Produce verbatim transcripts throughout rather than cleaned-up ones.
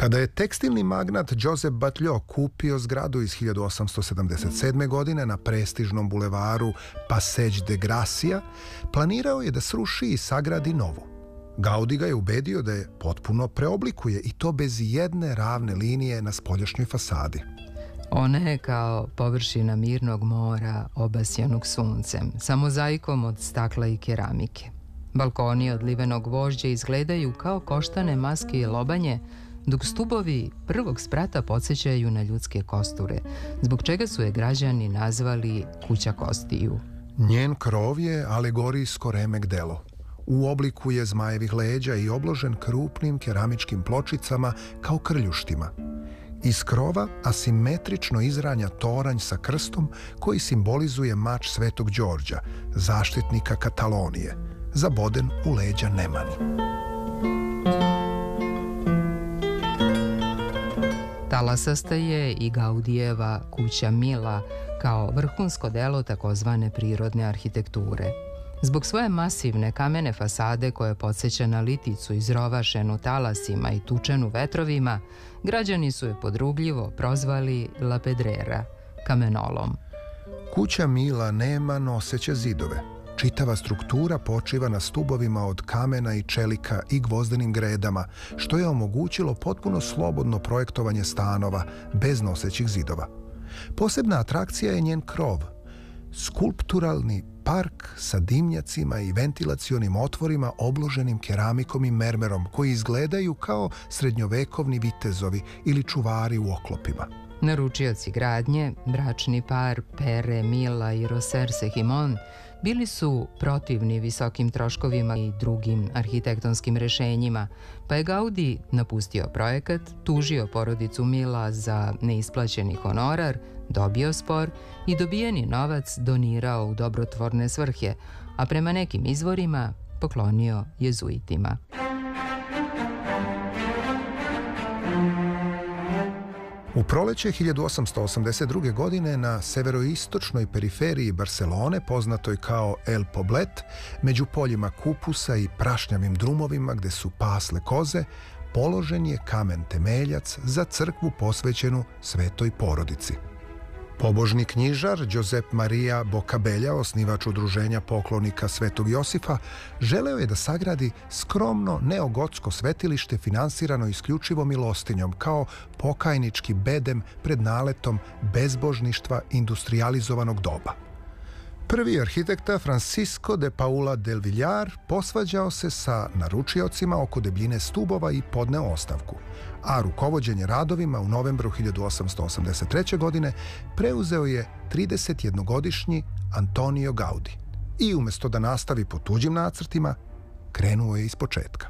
Kada je tekstilni magnat Joseph Bataillon kupio zgradu iz hiljadu osamsto sedamdeset sedme. godine na prestižnom bulevaru Passage de Gracia, planirao je da sruši i sagradi novu. Gaudi ga je ubedio da je potpuno preoblikuje i to bez jedne ravne linije na spoljašnjoj fasadi. Ona je kao površina mirnog mora obasjanog suncem, sa mozaikom od stakla i keramike. Balkoni od livenog gvožđa izgledaju kao koštane maske i lobanje, dok stubovi prvog sprata podsjećaju na ljudske kosture, zbog čega su je građani nazvali kuća kostiju. Njen krov je alegorijsko remek delo. U obliku je zmajevih leđa i obložen krupnim keramičkim pločicama kao krljuštima. Iz krova asimetrično izranja toranj sa krstom koji simbolizuje mač Svetog Đorđa, zaštitnika Katalonije, zaboden u leđa Nemani. Talasasta je i Gaudijeva kuća Mila kao vrhunsko delo takozvane prirodne arhitekture. Zbog svoje masivne kamene fasade koje podsjeća na liticu izrovašenu talasima i tučenu vetrovima, građani su je podrugljivo prozvali La Pedrera, kamenolom. Kuća Mila nema noseće zidove. Čitava struktura počiva na stubovima od kamena i čelika i gvozdenim gredama, što je omogućilo potpuno slobodno projektovanje stanova bez nosećih zidova. Posebna atrakcija je njen krov, skulpturalni park sa dimnjacima i ventilacionim otvorima obloženim keramikom i mermerom koji izgledaju kao srednjovekovni vitezovi ili čuvari u oklopima. Naručioci gradnje, bračni par Pere, Mila i Roser Sehimon, bili su protivni visokim troškovima i drugim arhitektonskim rešenjima, pa je Gaudi napustio projekat, tužio porodicu Mila za neisplaćeni honorar, dobio spor i dobijeni novac donirao u dobrotvorne svrhe, a prema nekim izvorima poklonio jezuitima. U proleće hiljadu osamsto osamdeset druge. godine na severoistočnoj periferiji Barcelone, poznatoj kao El Poblet, među poljima kupusa i prašnjavim drumovima gde su pasle koze, položen je kamen temeljac za crkvu posvećenu Svetoj porodici. Pobožni knjižar Josep Maria Bocabella, osnivač udruženja poklonika Svetog Josifa, želeo je da sagradi skromno neogotsko svetilište finansirano isključivo milostinjom, kao pokajnički bedem pred naletom bezbožništva industrijalizovanog doba. Prvi arhitekta Francisco de Paula del Villar posvađao se sa naručiocima oko debljine stubova i podneo ostavku, a rukovođenje radovima u novembru hiljadu osamsto osamdeset treće. godine preuzeo je tridesetjednogodišnji Antonio Gaudi i umjesto da nastavi po tuđim nacrtima, krenuo je iz početka.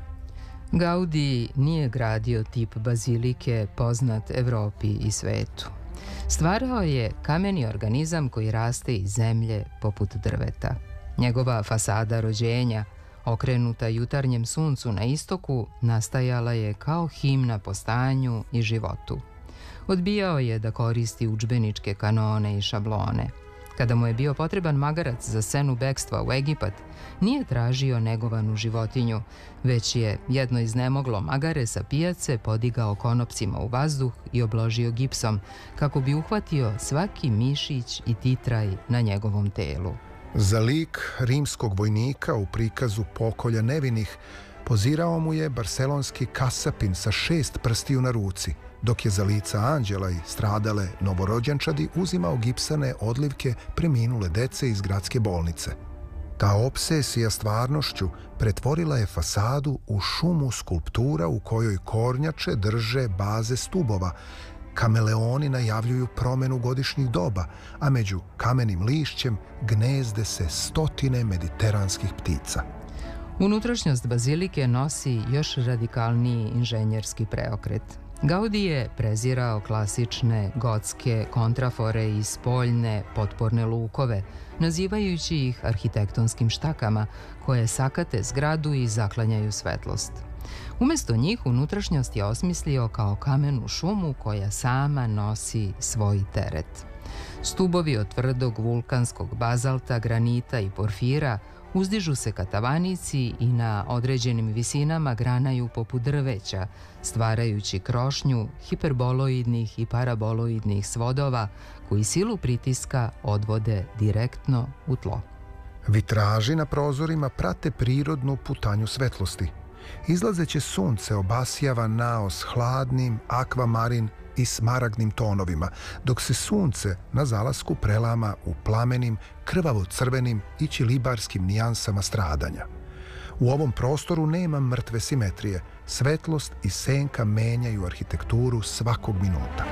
Gaudi nije gradio tip bazilike poznat Evropi i svetu. Stvarao je kameni organizam koji raste iz zemlje poput drveta. Njegova fasada rođenja, okrenuta jutarnjem suncu na istoku, nastajala je kao himna postanju i životu. Odbijao je da koristi udžbeničke kanone i šablone. Kada mu je bio potreban magarac za scenu bekstva u Egipat, nije tražio negovanu životinju, već je jedno iznemoglo magare sa pijace podigao konopcima u vazduh i obložio gipsom, kako bi uhvatio svaki mišić i titraj na njegovom telu. Za lik rimskog vojnika u prikazu pokolja nevinih pozirao mu je barselonski kasapin sa šest prstiju na ruci, dok je za lica anđela i stradale novorođenčadi uzimao gipsane odlivke preminule dece iz gradske bolnice. Ta obsesija stvarnošću pretvorila je fasadu u šumu skulptura u kojoj kornjače drže baze stubova. Kameleoni najavljuju promenu godišnjih doba, a među kamenim lišćem gnezde se stotine mediteranskih ptica. Unutrašnjost bazilike nosi još radikalniji inženjerski preokret. Gaudi je prezirao klasične gotske kontrafore i spoljne potporne lukove, nazivajući ih arhitektonskim štakama koje sakate zgradu i zaklanjaju svetlost. Umesto njih unutrašnjost je osmislio kao kamenu šumu koja sama nosi svoj teret. Stubovi od tvrdog vulkanskog bazalta, granita i porfira Uzdižu se katavanici i na određenim visinama granaju poput drveća, stvarajući krošnju hiperboloidnih i paraboloidnih svodova koji silu pritiska odvode direktno u tlo. Vitraži na prozorima prate prirodnu putanju svetlosti. Izlazeće sunce obasjava naos hladnim, akvamarin i smaragdnim tonovima, dok se sunce na zalasku prelama u plamenim, krvavo-crvenim i ćilibarskim nijansama stradanja. U ovom prostoru nema mrtve simetrije. Svetlost i senka menjaju arhitekturu svakog minuta.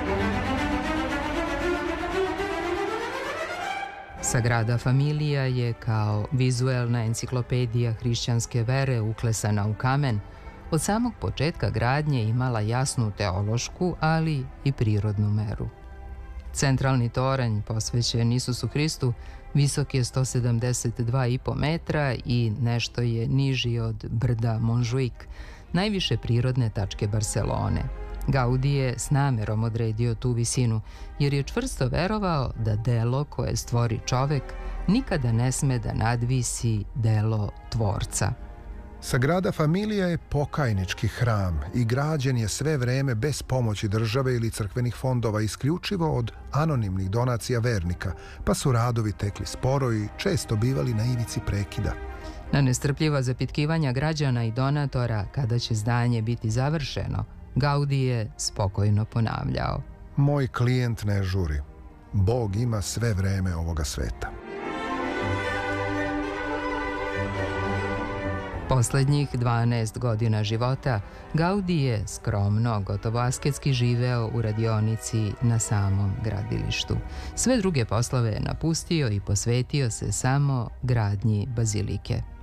Sagrada Familia je kao vizuelna enciklopedija hrišćanske vere uklesana u kamen, od samog početka gradnje imala jasnu teološku, ali i prirodnu meru. Centralni toranj, posvećen Isusu Hristu, visok je sto sedamdeset dva i po metra i nešto je niži od brda Montjuic, najviše prirodne tačke Barselone. Gaudi je s namerom odredio tu visinu, jer je čvrsto verovao da delo koje stvori čovek nikada ne sme da nadvisi delo tvorca. Sagrada Familia je pokajnički hram i građen je sve vreme bez pomoći države ili crkvenih fondova, isključivo od anonimnih donacija vernika, pa su radovi tekli sporo i često bivali na ivici prekida. Na nestrpljiva zapitkivanja građana i donatora kada će zdanje biti završeno, Gaudi je spokojno ponavljao: Moj klijent ne žuri. Bog ima sve vreme ovoga sveta. Poslednjih dvanaest godina života Gaudi je skromno, gotovo asketski živeo u radionici na samom gradilištu. Sve druge poslove je napustio i posvetio se samo gradnji bazilike.